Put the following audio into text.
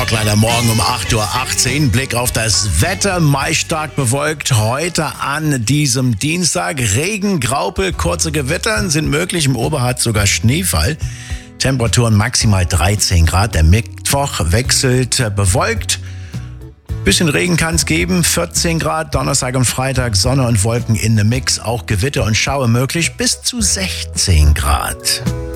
Talkleiter morgen um 8.18 Uhr. Blick auf das Wetter, meist stark bewölkt. Heute an diesem Dienstag Regen, Graupel, kurze Gewitter sind möglich. Im Oberharz sogar Schneefall. Temperaturen maximal 13 Grad. Der Mittwoch wechselt bewölkt. Bisschen Regen kann es geben, 14 Grad. Donnerstag und Freitag Sonne und Wolken in the Mix. Auch Gewitter und Schauer möglich bis zu 16 Grad.